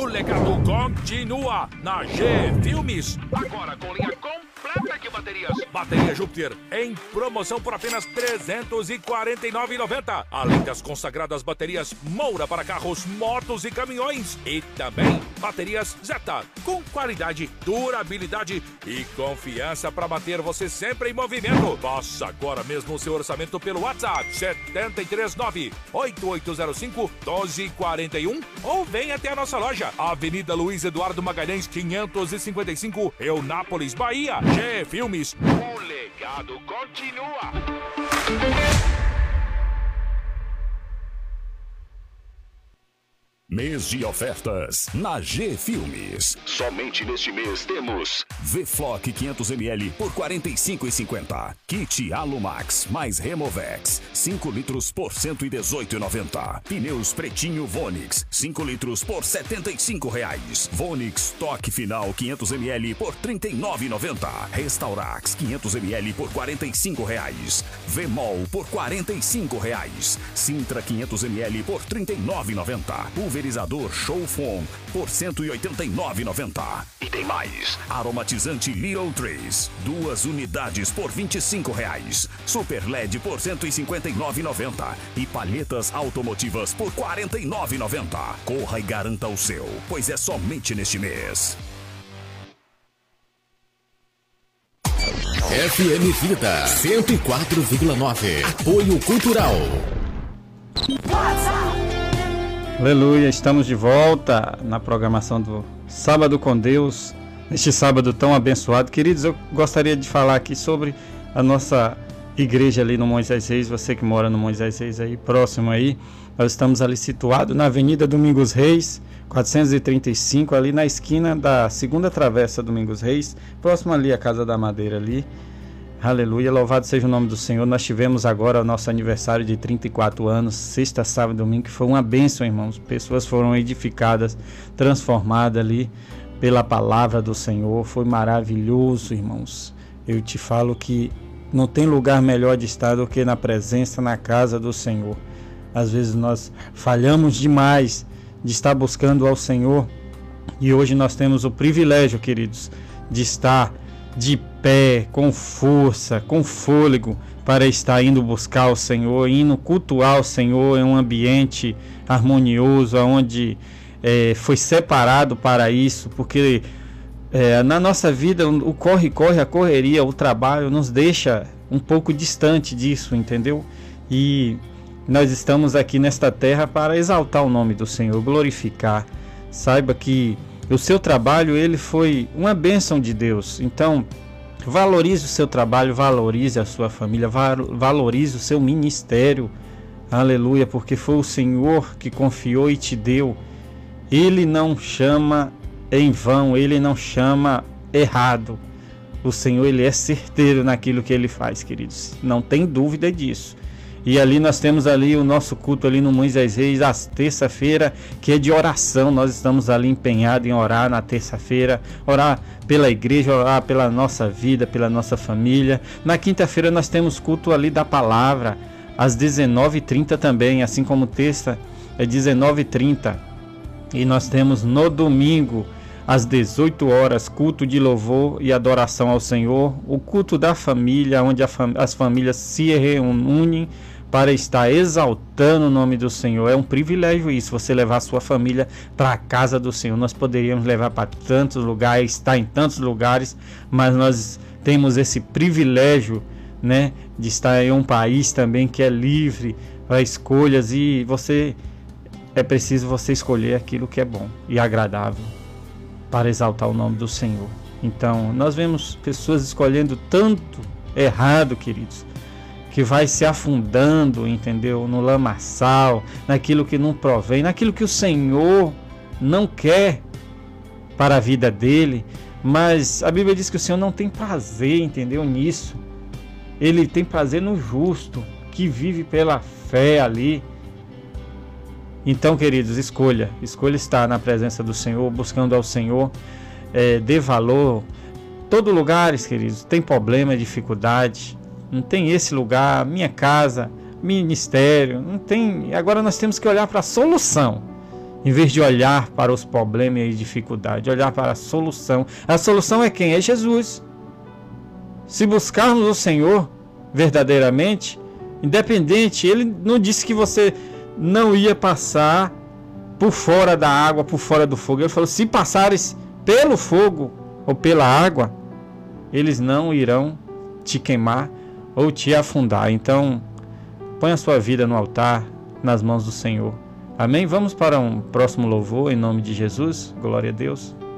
legado continua na G Filmes. Agora com linha completa de baterias. Bateria Júpiter em promoção por apenas R$ 349,90. Além das consagradas baterias Moura para carros, motos e caminhões. E também baterias Zeta com qualidade, durabilidade e confiança para manter você sempre em movimento. Faça agora mesmo o seu orçamento pelo WhatsApp 739-8805-1241 ou venha até a nossa loja, Avenida Luiz Eduardo Magalhães 555, Eunápolis, Bahia. G Filmes, o legado continua. Mês de ofertas na G Filmes. Somente neste mês temos V-Flock 500ml por R$ 45,50. Kit Alumax mais Removex 5 litros por R$ 118,90. Pneus Pretinho Vonix 5 litros por R$ 75,00. Vonix Toque Final 500ml por R$ 39,90. Restaurax 500ml por R$ 45,00. Vemol por R$ 45,00. Sintra 500ml por R$ 39,90. Pulverizador Show Foam por R$ 189,90. E tem mais. Aromatizante Little Trees, 2 unidades por R$ 25,00. Super LED por R$ 159,90. E palhetas automotivas por R$ 49,90. Corra e garanta o seu, pois é somente neste mês. FM Vida 104,9. Apoio Cultural. Aleluia, estamos de volta na programação do Sábado com Deus, neste sábado tão abençoado. Queridos, eu gostaria de falar aqui sobre a nossa igreja ali no Moisés Reis. Você que mora no Moisés Reis aí, próximo aí, nós estamos ali situados na Avenida Domingos Reis, 435, ali na esquina da segunda travessa Domingos Reis, próximo ali à Casa da Madeira ali. Aleluia, louvado seja o nome do Senhor. Nós tivemos agora o nosso aniversário de 34 anos, sexta, sábado e domingo, que foi uma bênção, irmãos. Pessoas foram edificadas, transformadas ali pela palavra do Senhor. Foi maravilhoso, irmãos. Eu te falo que não tem lugar melhor de estar do que na presença, na casa do Senhor. Às vezes nós falhamos demais de estar buscando ao Senhor, e hoje nós temos o privilégio, queridos, de estar de pé, com força, com fôlego, para estar indo buscar o Senhor, indo cultuar o Senhor em um ambiente harmonioso, onde foi separado para isso, porque na nossa vida o corre-corre, a correria, o trabalho nos deixa um pouco distante disso, entendeu? E nós estamos aqui nesta terra para exaltar o nome do Senhor, glorificar. Saiba que o seu trabalho, ele foi uma bênção de Deus. Então, valorize o seu trabalho, valorize a sua família, valorize o seu ministério. Aleluia, porque foi o Senhor que confiou e te deu. Ele não chama em vão, Ele não chama errado. O Senhor, Ele é certeiro naquilo que Ele faz, queridos. Não tem dúvida disso. E ali nós temos ali o nosso culto ali no Moisés Reis, às terça-feira, que é de oração. Nós estamos ali empenhados em orar na terça-feira, orar pela igreja, orar pela nossa vida, pela nossa família. Na quinta-feira nós temos culto ali da palavra, às 19h30 também, assim como terça é 19h30. E nós temos no domingo, às 18 horas, culto de louvor e adoração ao Senhor, o culto da família, onde as famílias se reúnem para estar exaltando o nome do Senhor. É um privilégio isso, você levar a sua família para a casa do Senhor. Nós poderíamos levar para tantos lugares, estar em tantos lugares, mas nós temos esse privilégio, né, de estar em um país também que é livre para escolhas, e é preciso você escolher aquilo que é bom e agradável para exaltar o nome do Senhor. Então, nós vemos pessoas escolhendo tanto errado, queridos, que vai se afundando, entendeu? No lamaçal, naquilo que não provém, naquilo que o Senhor não quer para a vida dele. Mas a Bíblia diz que o Senhor não tem prazer, entendeu? Nisso. Ele tem prazer no justo, que vive pela fé ali. Então, queridos, escolha estar na presença do Senhor, buscando ao Senhor, dê valor. Todo lugar, queridos, tem problema, dificuldade, não tem esse lugar, minha casa, ministério, não tem. Agora nós temos que olhar para a solução, Em vez de olhar para os problemas e dificuldades, olhar para a solução. A solução é quem? É Jesus. Se buscarmos o Senhor verdadeiramente, independente, Ele não disse que você não ia passar por fora da água, por fora do fogo. Ele falou, se passares pelo fogo ou pela água, eles não irão te queimar ou te afundar. Então, põe a sua vida no altar, nas mãos do Senhor. Amém? Vamos para um próximo louvor em nome de Jesus. Glória a Deus.